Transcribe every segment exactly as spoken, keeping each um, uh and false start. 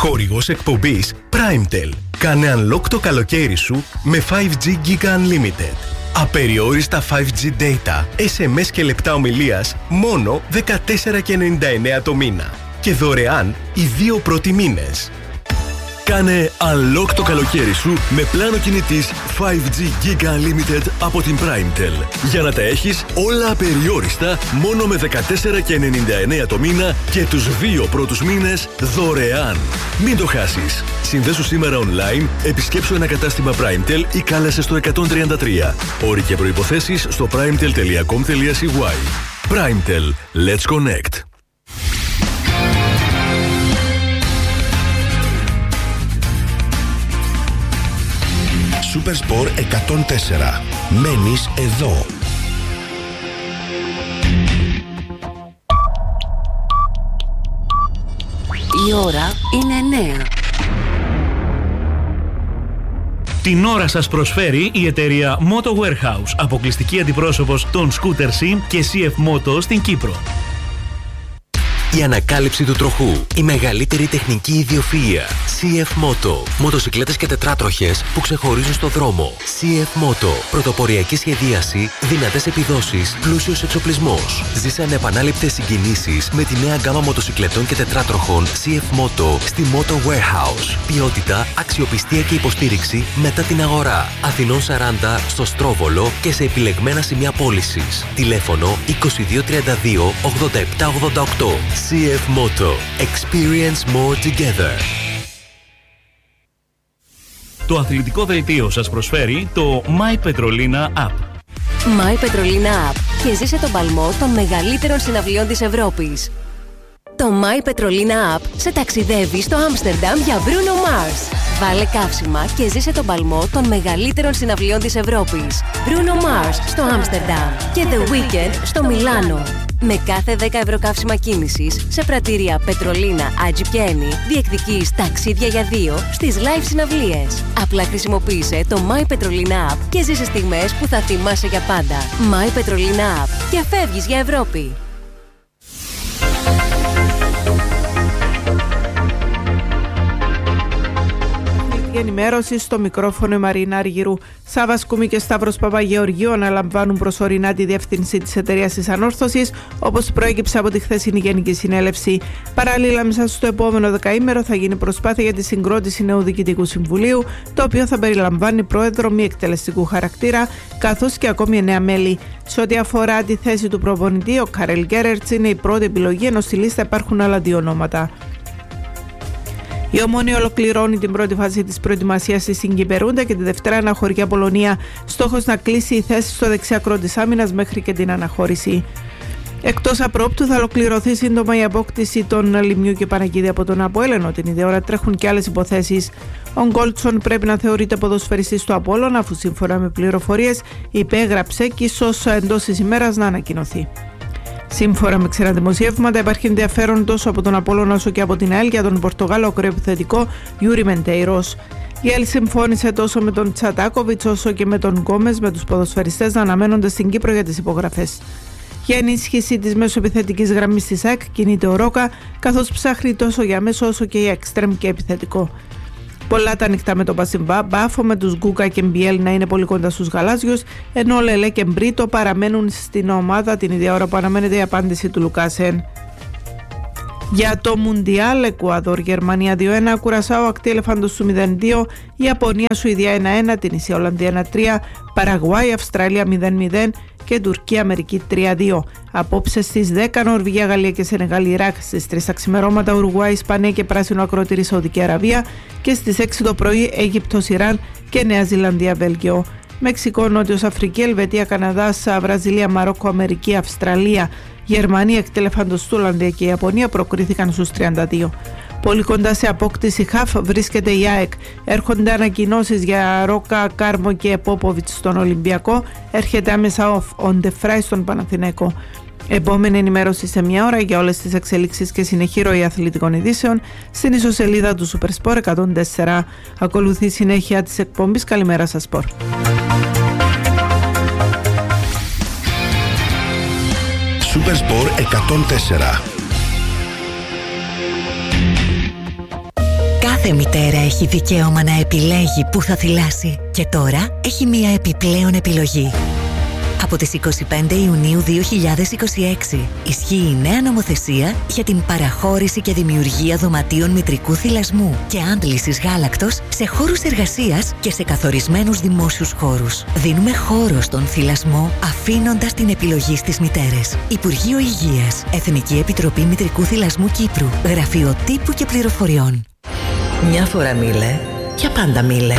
Χορηγός εκπομπής Primetel. Κάνε unlock το καλοκαίρι σου με φάιβ τζι Giga Unlimited. Απεριόριστα φάιβ τζι data, ες εμ ες και λεπτά ομιλίας μόνο δεκατέσσερα και ενενήντα εννέα το μήνα. Και δωρεάν οι δύο πρώτοι μήνες. Κάνε unlock το καλοκαίρι σου με πλάνο κινητής φάιβ τζι Giga Unlimited από την Primetel. Για να τα έχεις όλα απεριόριστα μόνο με δεκατέσσερα και ενενήντα εννέα το μήνα και τους δύο πρώτους μήνες δωρεάν. Μην το χάσεις. Συνδέσου σήμερα online, επισκέψου ένα κατάστημα Primetel ή κάλεσε στο εκατόν τριάντα τρία. Όροι και προϋποθέσεις στο primetel τελεία com τελεία σι γουάι. Primetel. Let's connect. Supersport εκατόν τέσσερα. Μένεις εδώ. Η ώρα είναι εννέα. Την ώρα σας προσφέρει η εταιρεία Moto Warehouse, αποκλειστική αντιπρόσωπος των Scooter Sim και σι εφ Moto στην Κύπρο. Η ανακάλυψη του τροχού. Η μεγαλύτερη τεχνική ιδιοφυΐα. σι εφ Moto. Μοτοσικλέτες και τετράτροχες που ξεχωρίζουν στο δρόμο. σι εφ Moto. Πρωτοποριακή σχεδίαση, δυνατές επιδόσεις, πλούσιος εξοπλισμός. Ζήσε ανεπανάληπτες συγκινήσεις με τη νέα γκάμα μοτοσικλετών και τετράτροχων σι εφ Moto στη Moto Warehouse. Ποιότητα, αξιοπιστία και υποστήριξη μετά την αγορά. Αθηνών σαράντα στο Στρόβολο και σε επιλεγμένα σημεία πώλησης. Τηλέφωνο είκοσι δύο τριάντα δύο ογδόντα επτά ογδόντα οκτώ. σι εφ Moto. Experience more together. Το αθλητικό δελτίο σας προσφέρει το My Petrolina App. My Petrolina App και ζήσε τον παλμό των μεγαλύτερων συναυλιών της Ευρώπης. Το My Petrolina App σε ταξιδεύει στο Άμστερνταμ για Bruno Mars. Βάλε καύσιμα και ζήσε τον παλμό των μεγαλύτερων συναυλιών της Ευρώπης. Bruno Mars στο Άμστερνταμ και The Weeknd στο Μιλάνο. Με κάθε δέκα ευρώ καύσιμα κίνησης σε πρατήρια Πετρολίνα Ατζιπιένι διεκδικείς ταξίδια για δύο στις live συναυλίες. Απλά χρησιμοποίησε το My Petrolina App και ζήσε στιγμές που θα θυμάσαι για πάντα. My Petrolina App και φεύγεις για Ευρώπη. Ενημέρωση στο μικρόφωνο η Μαρίνα Αργυρού. Σάβα Σκούμη και Σταύρος Παπαγεωργίου αναλαμβάνουν προσωρινά τη διευθύνση της εταιρείας της Ανόρθωσης, όπως προέκυψε από τη χθεσινή Γενική Συνέλευση. Παράλληλα, μέσα στο επόμενο δεκαήμερο θα γίνει προσπάθεια για τη συγκρότηση νέου Διοικητικού Συμβουλίου, το οποίο θα περιλαμβάνει πρόεδρο μη εκτελεστικού χαρακτήρα, καθώς και ακόμη εννέα μέλη. Σε ό,τι αφορά τη θέση του προπονητή, ο Καρέλ Γκέρερτς είναι η πρώτη επιλογή, ενώ στη λίστα υπάρχουν άλλα δύο ονόματα. Η Ομόνοια ολοκληρώνει την πρώτη φάση της προετοιμασίας της Συγκυπερούντα και τη Δευτέρα αναχωρεί Απολωνία. Στόχος να κλείσει η θέση στο δεξιάκρο της άμυνας μέχρι και την αναχώρηση. Εκτός απρόπτου θα ολοκληρωθεί σύντομα η απόκτηση των Λιμιού και Παναγίδη από τον ΑΠΟΕΛ, ενώ την ίδια ώρα τρέχουν και άλλες υποθέσεις. Ο Γκόλτσον πρέπει να θεωρείται ποδοσφαιριστής του Απόλλωνα, αφού σύμφωνα με πληροφορίες υπέγραψε και ίσως εντός της ημέρας να ανακοινωθεί. Σύμφωνα με ξένα δημοσιεύματα, υπάρχει ενδιαφέρον τόσο από τον Απόλλωνα όσο και από την ΑΕΛ για τον Πορτογάλο ακροεπιθετικό Γιούρι Μεντέιρος. Η ΑΕΛ συμφώνησε τόσο με τον Τσατάκοβιτς όσο και με τον Γκόμες, με τους ποδοσφαιριστές να αναμένονται στην Κύπρο για τις υπογραφές. Για ενίσχυση της μεσοεπιθετικής γραμμής της ΑΕΚ κινείται ο Ρόκα, καθώς ψάχνει τόσο για μέσο όσο και για εξτρέμ και επιθετικό. Πολλά τα ανοιχτά με τον Πασιμπά, Μπάφο με τους Γκούκα και Μπιέλ να είναι πολύ κοντά στους γαλάζιους, ενώ Λελέ και Μπρίτο παραμένουν στην ομάδα την ίδια ώρα που αναμένεται η απάντηση του Λουκάσεν. Για το Μουντιάλ, Εκουαδόρ, Γερμανία δύο ένα, Κουρασάο, Ακτή Ελεφάντος του μηδέν δύο, Ιαπωνία, Σουηδία ένα ένα, την Ισία Ολλανδία ένα τρία, Παραγουάη, Αυστραλία μηδέν μηδέν και Τουρκία, Αμερική τρία δύο. Απόψε στις δέκα, Νορβηγία, Γαλλία και Σενεγάλη, Ιράκ. Στις τρεις τα ξημερώματα, Ουρουγουάη, Ισπανία και Πράσινο Ακροτήρι, Σαουδική Αραβία. Και στις έξι το πρωί, Αίγυπτος, Ιράν και Νέα Ζηλανδία, Βέλγιο. Μεξικό, Νότιος Αφρική, Ελβετία, Καναδάς, Βραζιλία, Μαρόκο, Αμερική, Αυστραλία, Γερμανία, Εκτελεφάντος του, Ολλανδία και η Ιαπωνία προκρίθηκαν στους τριάντα δύο. Πολύ κοντά σε απόκτηση χαφ βρίσκεται η ΑΕΚ. Έρχονται ανακοινώσεις για Ρόκα, Κάρμο και Πόποβιτς στον Ολυμπιακό. Έρχεται άμεσα ο Ντεφράι στον Παναθηναϊκό. Επόμενη ενημέρωση σε μια ώρα για όλες τις εξελίξεις και συνεχή ροή αθλητικών ειδήσεων στην ιστοσελίδα του Supersport εκατόν τέσσερα. Ακολουθεί συνέχεια της εκπομπής. Καλημέρα σας, Σπορ. Supersport εκατόν τέσσερα. Κάθε μητέρα έχει δικαίωμα να επιλέγει πού θα θυλάσει. Και τώρα έχει μία επιπλέον επιλογή. Από τις είκοσι πέντε Ιουνίου δύο χιλιάδες είκοσι έξι ισχύει η νέα νομοθεσία για την παραχώρηση και δημιουργία δωματίων μητρικού θυλασμού και άντλησης γάλακτος σε χώρους εργασίας και σε καθορισμένους δημόσιους χώρους. Δίνουμε χώρο στον θυλασμό αφήνοντας την επιλογή στις μητέρες. Υπουργείο Υγείας, Εθνική Επιτροπή Μητρικού Θυλασμού Κύπρου, Γραφείο Τύπου και Πληροφοριών. Μια φορά μίλε, για πάντα μίλε.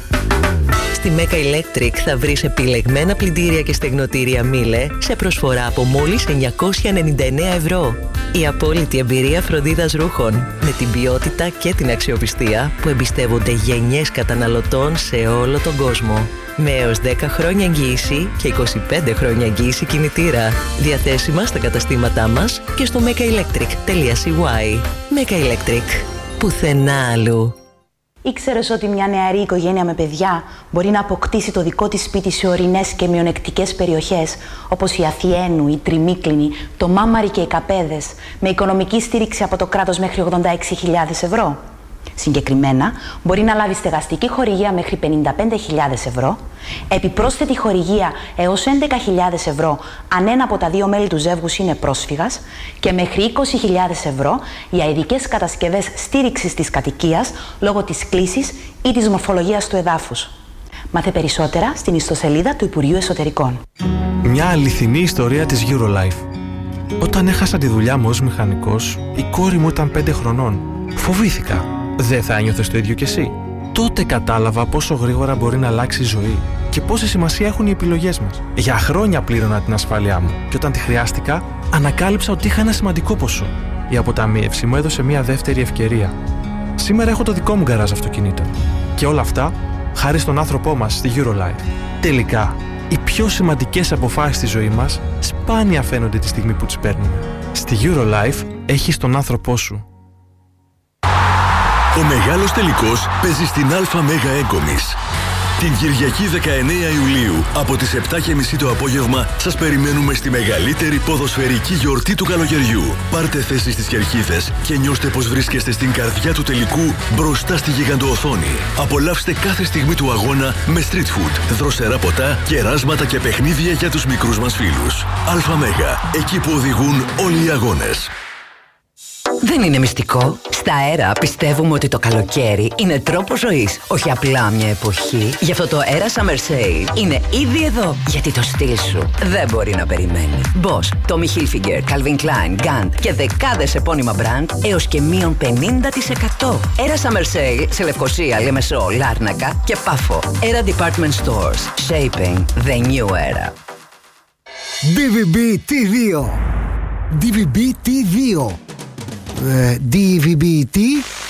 Στη Μέκα Electric θα βρεις επιλεγμένα πλυντήρια και στεγνοτήρια Miele σε προσφορά από μόλις εννιακόσια ενενήντα εννέα ευρώ. Η απόλυτη εμπειρία φροντίδας ρούχων με την ποιότητα και την αξιοπιστία που εμπιστεύονται γενιές καταναλωτών σε όλο τον κόσμο. Με έως δέκα χρόνια εγγύηση και είκοσι πέντε χρόνια εγγύηση κινητήρα. Διαθέσιμα στα καταστήματά μας και στο μέκα ηλέκτρικ τελεία σι γουάι. Μέκα Electric. Πουθενά αλλού. Ήξερες ότι μια νεαρή οικογένεια με παιδιά μπορεί να αποκτήσει το δικό της σπίτι σε ορεινές και μειονεκτικές περιοχές όπως η Αθιένου, η Τριμίκλινη, το Μάμαρι και οι Καπέδες με οικονομική στήριξη από το κράτος μέχρι ογδόντα έξι χιλιάδες ευρώ. Συγκεκριμένα, μπορεί να λάβει στεγαστική χορηγία μέχρι πενήντα πέντε χιλιάδες ευρώ, επιπρόσθετη χορηγία έως έντεκα χιλιάδες ευρώ αν ένα από τα δύο μέλη του ζεύγους είναι πρόσφυγας και μέχρι είκοσι χιλιάδες ευρώ για ειδικές κατασκευές στήριξης της κατοικίας λόγω της κλίσης ή της μορφολογίας του εδάφους. Μάθε περισσότερα στην ιστοσελίδα του Υπουργείου Εσωτερικών. Μια αληθινή ιστορία της Eurolife. Όταν έχασα τη δουλειά μου ως μηχανικός, η κόρη μου ήταν πέντε χρονών. Φοβήθηκα. Δεν θα ένιωθες το ίδιο κι εσύ? Τότε κατάλαβα πόσο γρήγορα μπορεί να αλλάξει η ζωή και πόση σημασία έχουν οι επιλογές μας. Για χρόνια πλήρωνα την ασφάλειά μου και όταν τη χρειάστηκα, ανακάλυψα ότι είχα ένα σημαντικό ποσό. Η αποταμίευση μου έδωσε μια δεύτερη ευκαιρία. Σήμερα έχω το δικό μου γκαράζ αυτοκινήτων. Και όλα αυτά χάρη στον άνθρωπό μας στη Eurolife. Τελικά, οι πιο σημαντικές αποφάσεις στη ζωή μας σπάνια φαίνονται τη στιγμή που τις παίρνουμε. Στη Eurolife έχεις τον άνθρωπό σου. Ο μεγάλος τελικός παίζει στην Αλφα Μέγα Έγκομις. Την Κυριακή δεκαεννέα Ιουλίου από τις επτά και μισή το απόγευμα σας περιμένουμε στη μεγαλύτερη ποδοσφαιρική γιορτή του καλοκαιριού. Πάρτε θέση στις κερκίδες και νιώστε πως βρίσκεστε στην καρδιά του τελικού μπροστά στη γιγαντοοθόνη. Απολαύστε κάθε στιγμή του αγώνα με street food, δροσερά ποτά, κεράσματα και παιχνίδια για τους μικρούς μας φίλους. Αλφα Μέγα, εκεί που οδηγούν όλοι οι αγώνες. Δεν είναι μυστικό. Στα Αέρα πιστεύουμε ότι το καλοκαίρι είναι τρόπος ζωής, όχι απλά μια εποχή. Γι' αυτό το Aera Summer Sale είναι ήδη εδώ. Γιατί το στυλ σου δεν μπορεί να περιμένει. Boss, Tommy Hilfiger, Calvin Klein, Gant και δεκάδες επώνυμα brand έως και μείον πενήντα τοις εκατό. Aera Summer Sale σε Λευκοσία, Λεμεσό, Λάρνακα και Πάφο. Aera Department Stores. Shaping the new era. ντι βι μπι τι δύο. ντι βι μπι τι δύο. ντι βι μπι τι.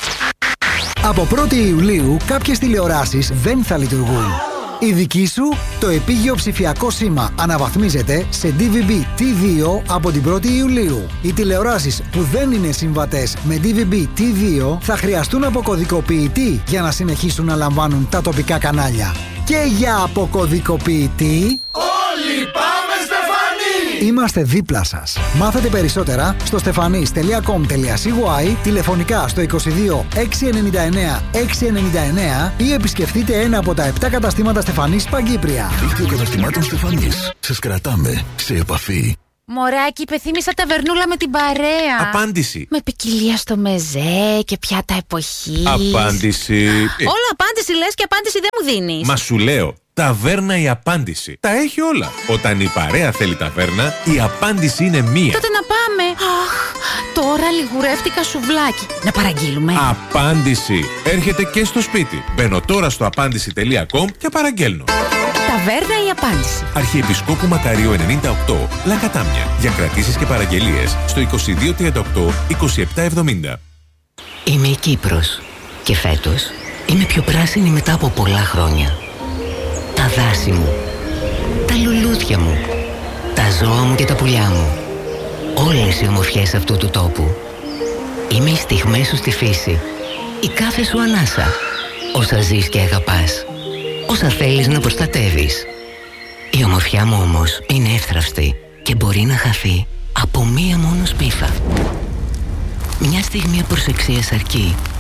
Από πρώτη Ιουλίου κάποιες τηλεοράσεις δεν θα λειτουργούν. Η δική σου, το επίγειο ψηφιακό σήμα αναβαθμίζεται σε ντι βι μπι τι δύο από την πρώτη Ιουλίου. Οι τηλεοράσεις που δεν είναι συμβατές με ντι βι μπι τι δύο θα χρειαστούν αποκωδικοποιητή για να συνεχίσουν να λαμβάνουν τα τοπικά κανάλια. Και για αποκωδικοποιητή όλοι πάμε Στεφανή! Είμαστε δίπλα σας. Μάθετε περισσότερα στο στεφανής τελεία κομ τελεία σι γουάι, τηλεφωνικά στο είκοσι δύο εξακόσια ενενήντα εννέα εξακόσια ενενήντα εννέα ή επισκεφτείτε ένα από τα επτά καταστήματα Στεφανής Παγκύπρια. Δίκτυο καταστημάτων Στεφανής. Σας κρατάμε σε επαφή. Μωράκι, υπεθύμησα ταβερνούλα με την παρέα. Απάντηση. Με ποικιλία στο μεζέ και πιάτα εποχής. Απάντηση. Όλα απάντηση λες και απάντηση δεν μου δίνεις. Μα σου λέω, ταβέρνα η απάντηση. Τα έχει όλα. Όταν η παρέα θέλει ταβέρνα, η απάντηση είναι μία. Τότε να πάμε. Αχ, τώρα λιγουρεύτηκα σουβλάκι. Να παραγγείλουμε. Απάντηση. Έρχεται και στο σπίτι. Μπαίνω τώρα στο απάντηση τελεία κομ και παραγγέλνω. Ταβέρνα η απάντηση. Αρχιεπισκόπου Μακαρίου ενενήντα οκτώ, Λακατάμια. Για κρατήσεις και παραγγελίες στο είκοσι δύο τριάντα οκτώ είκοσι επτά εβδομήντα. Είμαι η Κύπρος και φέτος είμαι πιο πράσινη μετά από πολλά χρόνια. Τα δάση μου, τα λουλούδια μου, τα ζώα μου και τα πουλιά μου. Όλες οι ομορφιές αυτού του τόπου. Είμαι οι στιγμές σου στη φύση, η κάθε σου ανάσα, όσα ζεις και αγαπάς, όσα θέλεις να προστατεύεις. Η ομορφιά μου όμως είναι εύθραυστη και μπορεί να χαθεί από μία μόνο σπίθα. Μια στιγμή προσεξίας αρκεί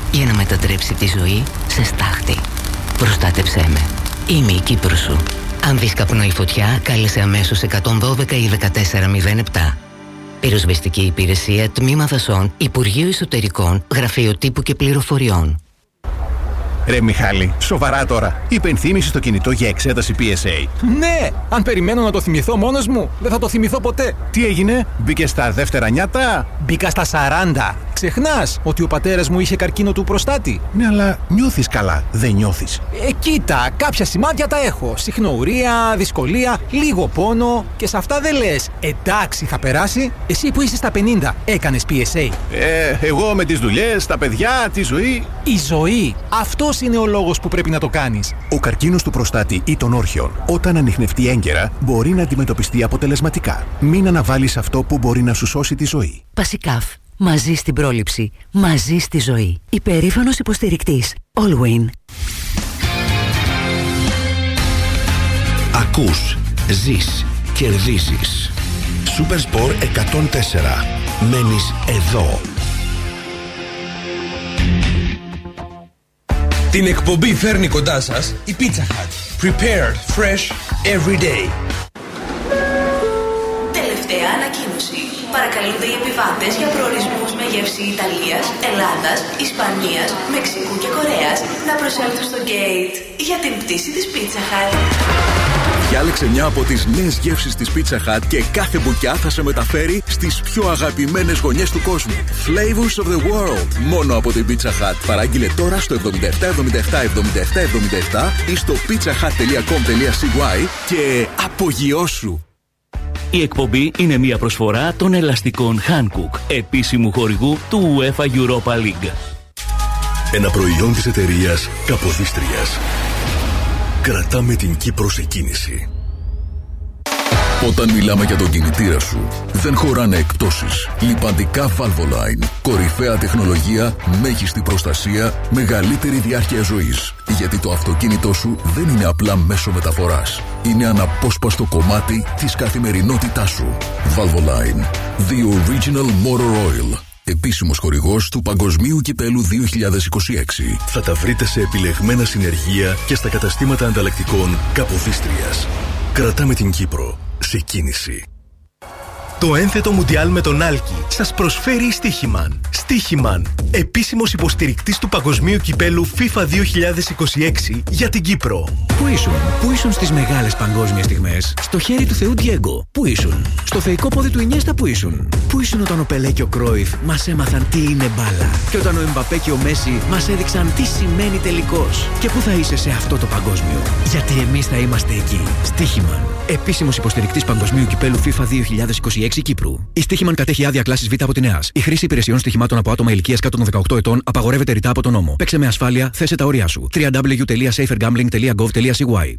για να μετατρέψει τη ζωή σε στάχτη. Προστάτεψέ με. Είμαι η Κύπρος σου. Αν δεις καπνό ή φωτιά, κάλεσε αμέσως εκατόν δώδεκα ή δεκατέσσερα μηδέν επτά. Πυροσβεστική υπηρεσία, Τμήμα Δασών, Υπουργείο Εσωτερικών, Γραφείο Τύπου και Πληροφοριών. Ρε Μιχάλη, σοβαρά τώρα. Υπενθύμηση στο κινητό για εξέταση πι ες έι. Ναι! Αν περιμένω να το θυμηθώ μόνος μου, δεν θα το θυμηθώ ποτέ. Τι έγινε, μπήκε στα δεύτερα νιάτα? Μπήκα στα σαράντα. Ξεχνάς ότι ο πατέρας μου είχε καρκίνο του προστάτη. Ναι, αλλά νιώθεις καλά, δεν νιώθεις? Ε, κοίτα, κάποια σημάδια τα έχω. Συχνουρία, δυσκολία, λίγο πόνο και σε αυτά δεν λες εντάξει θα περάσει. Εσύ που είσαι στα πενήντα, έκανες πι ες έι? Ε, εγώ με τις δουλειές, τα παιδιά, τη ζωή. Η ζωή. Αυτός είναι ο λόγος που πρέπει να το κάνεις. Ο καρκίνος του προστάτη ή των όρχεων, όταν ανιχνευτεί έγκαιρα, μπορεί να αντιμετωπιστεί αποτελεσματικά. Μην αναβάλεις αυτό που μπορεί να σου σώσει τη ζωή. Πασικάφ. Μαζί στην πρόληψη. Μαζί στη ζωή. Υπερήφανος υποστηρικτής. Allwyn. Ακούς, ζεις, κερδίζεις. Supersport εκατόν τέσσερα. Μένεις εδώ. Την εκπομπή φέρνει κοντά σας η Pizza Hut. Prepared fresh every day. Τελευταία ανακοίνωση. Παρακαλούνται οι επιβάτες για προορισμούς με γεύση Ιταλίας, Ελλάδας, Ισπανίας, Μεξικού και Κορέας να προσέλθουν στο gate για την πτήση της Pizza Hut. Διάλεξε μια από τις νέες γεύσεις της Pizza Hut και κάθε μπουκιά θα σε μεταφέρει στις πιο αγαπημένες γωνιές του κόσμου. Flavors of the world. Μόνο από την Pizza Hut. Παράγγειλε τώρα στο εβδομήντα επτά εβδομήντα επτά εβδομήντα επτά εβδομήντα επτά ή στο pizzahut τελεία com τελεία c y και απογειώσου. Η εκπομπή είναι μια προσφορά των ελαστικών Hankook, επίσημου χορηγού του UEFA Europa League. Ένα προϊόν της εταιρείας Καποδίστριας. Κρατάμε την Κύπρο σε κίνηση. Όταν μιλάμε για τον κινητήρα σου, δεν χωράνε εκπτώσεις. Λιπαντικά Valvoline. Κορυφαία τεχνολογία, μέγιστη προστασία, μεγαλύτερη διάρκεια ζωής. Γιατί το αυτοκίνητό σου δεν είναι απλά μέσο μεταφοράς. Είναι αναπόσπαστο κομμάτι της καθημερινότητάς σου. Valvoline. The Original Motor Oil. Επίσημος χορηγός του Παγκοσμίου Κυπέλου δύο χιλιάδες είκοσι έξι. Θα τα βρείτε σε επιλεγμένα συνεργεία και στα καταστήματα ανταλλακτικών Καποδίστριας. Κρατάμε την Κύπρο σε κίνηση. Το ένθετο Μουντιάλ με τον Άλκη σας προσφέρει η Στίχημαν. Στίχημαν, επίσημος υποστηρικτής του Παγκοσμίου Κυπέλου FIFA δύο χιλιάδες είκοσι έξι για την Κύπρο. Πού ήσουν, πού ήσουν στις μεγάλες παγκόσμιες στιγμές? Στο χέρι του Θεού Ντιέγκο. Πού ήσουν? Στο θεϊκό πόδι του Ινιέστα. Πού ήσουν? Πού ήσουν όταν ο Πελέ και ο Κρόιφ μας έμαθαν τι είναι μπάλα? Και όταν ο Εμπαπέ και ο Μέση μας έδειξαν τι σημαίνει τελικός? Και πού θα είσαι σε αυτό το παγκόσμιο? Γιατί εμείς θα είμαστε εκεί. Στίχημαν, επίσημος υποστηρικτής Παγκοσμίου Κυπέλου FIFA δύο χιλιάδες είκοσι έξι Κύπρου. Η Στίχημαν κατέχει άδεια κλάσης Β από την ΕΑΣ. Η χρήση υπηρεσιών στοιχημάτων από άτομα ηλικίας κάτω των δεκαοκτώ ετών απαγορεύεται ρητά από τον νόμο. Παίξε με ασφάλεια, θέσε τα όρια σου. double-u double-u double-u τελεία safer gambling τελεία gov τελεία c y.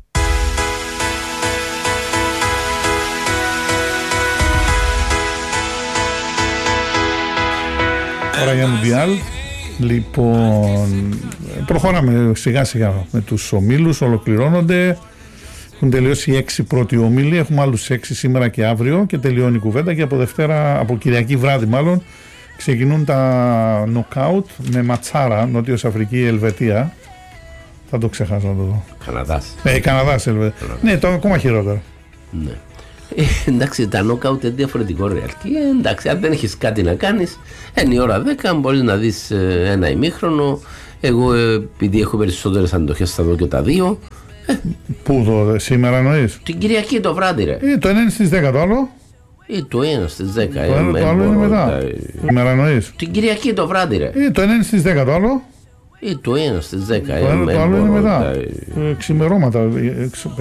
Ώρα για Μουντιάλ. Λοιπόν, προχωράμε σιγά σιγά με τους ομίλους, ολοκληρώνονται. Έχουν τελειώσει οι έξι πρώτοι ομίλοι, έχουμε άλλους έξι σήμερα και αύριο και τελειώνει η κουβέντα και από Δευτέρα, από Κυριακή βράδυ μάλλον, ξεκινούν τα νοκάουτ με ματσάρα, Νότιος Αφρική, Ελβετία. Θα το ξεχάσω να το δω. Καναδάς. Ε, Καναδάς, Ελβετία. Ναι, το ακόμα χειρότερο. Ναι. Ε, εντάξει, τα νοκάουτ είναι διαφορετικό ρεαλτή. Ε, εντάξει, αν δεν έχεις κάτι να κάνεις, είναι η ώρα δέκα, μπορείς να δεις ε, ένα ημίχρονο. Εγώ, ε, επειδή έχω περισσότερες αντοχές, θα δω και τα δύο. Πού το σήμερα εννοείς? Την Κυριακή το βράδυ, ρε. Ε, το ένα είναι στις δέκα, το άλλο. Ε, το ένα στις δέκα. Το, ένα, ε, το άλλο είναι μετά. Τα... Σήμερα εννοείς? Την Κυριακή το βράδυ, ρε. Ε, το ένα είναι στις δέκα, το άλλο. Ε, το ένα στις δέκα. Το, ε, ένα, το άλλο είναι μετά. Τα... Ε, ξημερώματα.